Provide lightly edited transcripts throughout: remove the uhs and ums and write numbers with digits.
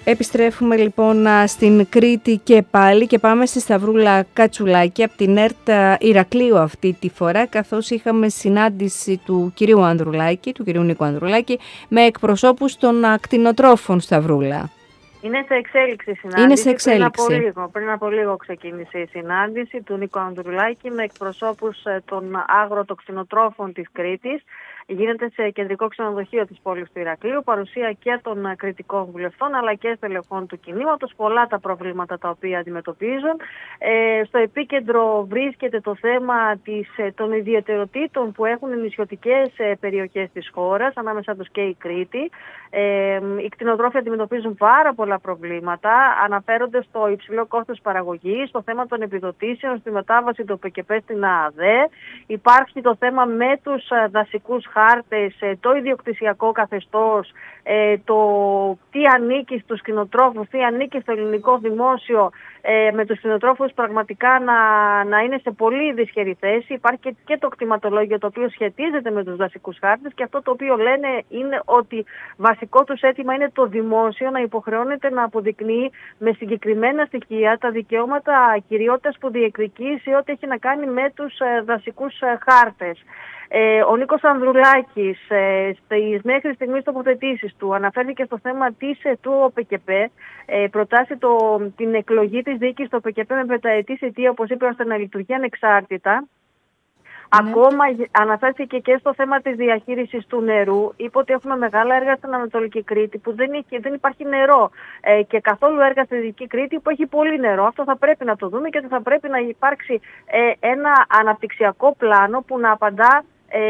Επιστρέφουμε λοιπόν στην Κρήτη και πάλι και πάμε στη Σταυρούλα Κατσουλάκη από την ΕΡΤ Ηρακλείου αυτή τη φορά, καθώς είχαμε συνάντηση του κυρίου Ανδρουλάκη, του κυρίου Νίκου Ανδρουλάκη, με εκπροσώπους των κτηνοτρόφων. Σταυρούλα. Είναι σε εξέλιξη η συνάντηση. Είναι σε εξέλιξη. Πριν από λίγο ξεκίνησε η συνάντηση του Νίκου Ανδρουλάκη με εκπροσώπους των αγροτοκτηνοτρόφων της Κρήτης. Γίνεται σε κεντρικό ξενοδοχείο της πόλης του Ηρακλείου, παρουσία και των κρητικών βουλευτών αλλά και στελεχών του κινήματος. Πολλά τα προβλήματα τα οποία αντιμετωπίζουν. Στο επίκεντρο βρίσκεται το θέμα των ιδιαιτεροτήτων που έχουν οι νησιωτικές περιοχές της χώρας, ανάμεσα τους και η Κρήτη. Οι κτηνοτρόφοι αντιμετωπίζουν πάρα πολλά προβλήματα. Αναφέρονται στο υψηλό κόστος παραγωγής, στο θέμα των επιδοτήσεων, στη μετάβαση του ΠΚΠ στην ΑΑΔΕ. Υπάρχει το θέμα με τους δασικούς χάρτες, το ιδιοκτησιακό καθεστώς, το τι ανήκει στους κτηνοτρόφους, τι ανήκει στο ελληνικό δημόσιο, με τους κτηνοτρόφους πραγματικά να είναι σε πολύ δυσχερή θέση. Υπάρχει και το κτηματολόγιο το οποίο σχετίζεται με τους δασικούς χάρτες και αυτό το οποίο λένε είναι ότι βασικό τους αίτημα είναι το δημόσιο να υποχρεώνεται να αποδεικνύει με συγκεκριμένα στοιχεία τα δικαιώματα κυριότητας που διεκδικεί σε ό,τι έχει να κάνει με τους δασικούς χάρτες. Ο Νίκος Ανδρουλάκης στις μέχρι στιγμής τοποθετήσεις του αναφέρθηκε στο θέμα του ΟΠΚΠ, προτάσει την εκλογή της διοίκησης του ΟΠΚΠ με πενταετή θητεία, όπως είπε, ώστε να λειτουργεί ανεξάρτητα. Ακόμα αναφέρθηκε και στο θέμα της διαχείρισης του νερού. Είπε ότι έχουμε μεγάλα έργα στην Ανατολική Κρήτη που δεν υπάρχει νερό και καθόλου έργα στη Δυτική Κρήτη που έχει πολύ νερό. Αυτό θα πρέπει να το δούμε και ότι θα πρέπει να υπάρξει ένα αναπτυξιακό πλάνο που να απαντά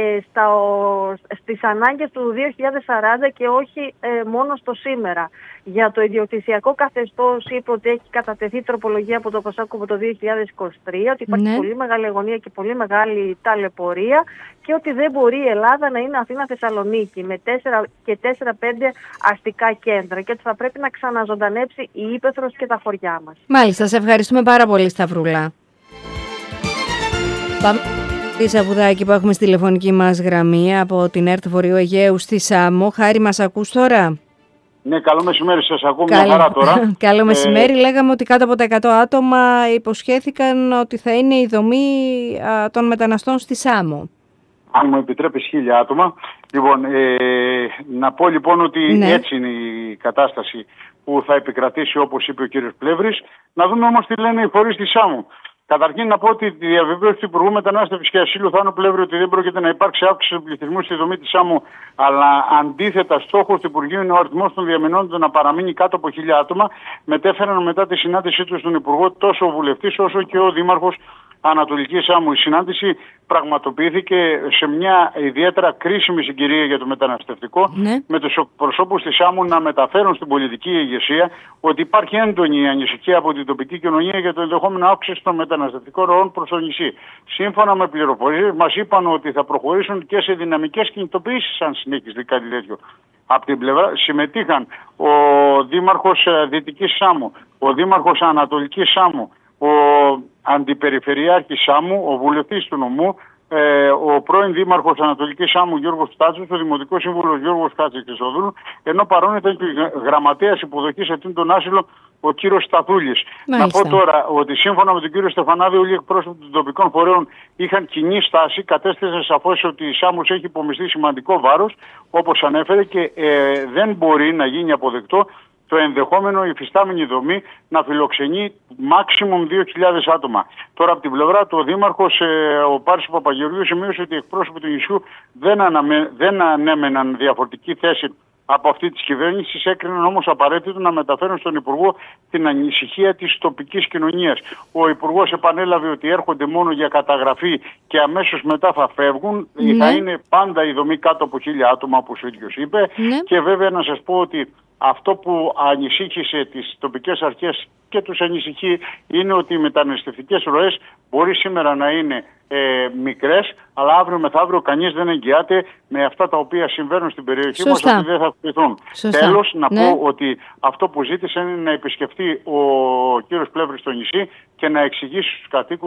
στις ανάγκες του 2040 και όχι μόνο στο σήμερα. Για το ιδιοκτησιακό καθεστώς είπε ότι έχει κατατεθεί τροπολογία από το ΚΟΣΑΚ από το 2023, ότι υπάρχει πολύ μεγάλη αγωνία και πολύ μεγάλη ταλαιπωρία και ότι δεν μπορεί η Ελλάδα να είναι Αθήνα-Θεσσαλονίκη με 4 και 4-5 αστικά κέντρα και ότι θα πρέπει να ξαναζωντανέψει η ύπαιθρος και τα χωριά μας. Μάλιστα, σε ευχαριστούμε πάρα πολύ, Σταυρούλα. Τη Σαβουδάκη που έχουμε στη τηλεφωνική μας γραμμή από την ΕΡΤ Βορείου Αιγαίου στη Σάμο. Χάρη, μας ακούς τώρα? Ναι, καλό μεσημέρι, σας ακούω μια χαρά τώρα. Καλό μεσημέρι. Λέγαμε ότι κάτω από τα 100 άτομα υποσχέθηκαν ότι θα είναι η δομή των μεταναστών στη Σάμο. Αν μου επιτρέπεις 1000 άτομα. Λοιπόν, να πω λοιπόν ότι έτσι είναι η κατάσταση που θα επικρατήσει, όπως είπε ο κύριος Πλεύρης. Να δούμε όμως τι λένε οι φορείς της Σάμου. Καταρχήν να πω ότι τη διαβεβαίωση του Υπουργού Μετανάστευσης και Ασύλου Θάνου Πλεύρη ότι δεν πρόκειται να υπάρξει αύξηση του πληθυσμού στη δομή της Σάμου, αλλά αντίθετα στόχος του Υπουργείου είναι ο αριθμός των διαμενόντων να παραμείνει κάτω από 1000 άτομα. Μετέφεραν μετά τη συνάντησή του στον Υπουργό τόσο ο βουλευτής όσο και ο Δήμαρχος Ανατολικής Σάμου. Η συνάντηση πραγματοποιήθηκε σε μια ιδιαίτερα κρίσιμη συγκυρία για το μεταναστευτικό, με τους προσώπους της Σάμου να μεταφέρουν στην πολιτική ηγεσία ότι υπάρχει έντονη ανησυχία από την τοπική κοινωνία για το ενδεχόμενο αύξηση των μεταναστευτικών ροών προς το νησί. Σύμφωνα με πληροφορίες, μας είπαν ότι θα προχωρήσουν και σε δυναμικές κινητοποιήσεις αν συνεχιστεί κάτι τέτοιο. Από την πλευρά συμμετείχαν ο Δήμαρχος Δυτικής Σάμου, ο Δήμαρχος Ανατολικής Σάμου, ο Αντιπεριφερειάρχης Σάμου, ο βουλευτής του νομού, ο πρώην Δήμαρχος Ανατολικής Σάμου Γιώργος Τάτσος, ο Δημοτικός Σύμβουλος Γιώργος Χατζηχρυστοδούλου, ενώ παρόν ήταν και γραμματέας υποδοχής ετούντων άσυλο ο κύριος Σταθούλης. Να πω τώρα ότι σύμφωνα με τον κύριο Στεφανάδη, όλοι οι εκπρόσωποι των τοπικών φορέων είχαν κοινή στάση, κατέστησαν σαφώς ότι η Σάμος έχει υπομειστεί σημαντικό βάρος, όπως ανέφερε, και δεν μπορεί να γίνει αποδεκτό το ενδεχόμενο η υφιστάμενη δομή να φιλοξενεί maximum 2.000 άτομα. Τώρα από την πλευρά του ο Δήμαρχος, ο Πάρης Παπαγεωργίου, σημείωσε ότι οι εκπρόσωποι του νησιού δεν ανέμεναν διαφορετική θέση από αυτή της κυβέρνησης, έκριναν όμως απαραίτητο να μεταφέρουν στον Υπουργό την ανησυχία της τοπικής κοινωνίας. Ο Υπουργός επανέλαβε ότι έρχονται μόνο για καταγραφή και αμέσως μετά θα φεύγουν. Θα είναι πάντα η δομή κάτω από 1.000 άτομα, όπως ο ίδιος είπε. Και βέβαια να σας πω ότι αυτό που ανησύχησε τις τοπικές αρχές και τους ανησυχεί είναι ότι οι μεταναστευτικές ροές μπορεί σήμερα να είναι μικρές, αλλά αύριο μεθαύριο κανείς δεν εγγυάται με αυτά τα οποία συμβαίνουν στην περιοχή μας ότι δεν θα αυξηθούν. Τέλος, να πω ότι αυτό που ζήτησε είναι να επισκεφτεί ο κύριος Πλεύρης στο νησί και να εξηγήσει στους κατοίκους